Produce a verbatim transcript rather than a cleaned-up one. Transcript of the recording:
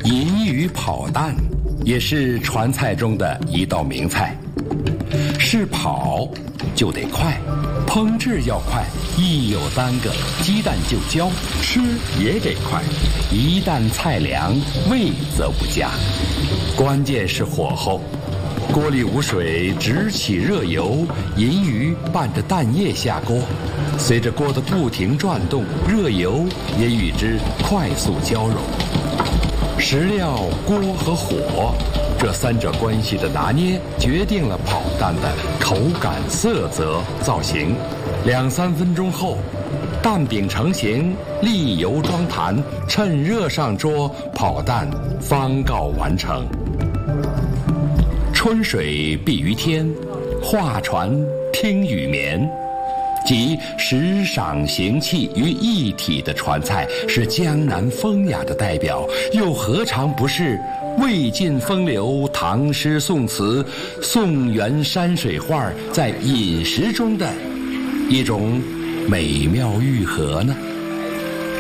银鱼跑蛋也是传菜中的一道名菜。是跑就得快，烹制要快，一有耽搁，鸡蛋就焦，吃也得快。一旦菜凉，味则不佳。关键是火候。锅里无水，只起热油，银鱼拌着蛋液下锅，随着锅的不停转动，热油也与之快速交融。食料、锅和火这三者关系的拿捏，决定了跑蛋的口感、色泽、造型。两三分钟后，蛋饼成型，沥油装坛，趁热上桌，跑蛋方告完成。春水碧于天，画船听雨眠，集时赏形气于一体的传菜，是江南风雅的代表，又何尝不是魏晋风流、唐诗宋词、宋元山水画在饮食中的一种美妙愈合呢？